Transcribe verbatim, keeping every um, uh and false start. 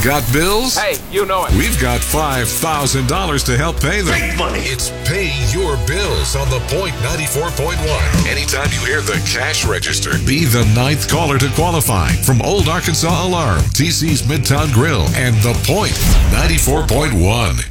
Got bills? Hey, you know it. We've got five thousand dollars to help pay them. Big money. It's Pay Your Bills on the Point ninety-four point one. Anytime you hear the cash register, be the ninth caller to qualify from Old Arkansas Alarm, T C's Midtown Grill, and the Point ninety-four point one.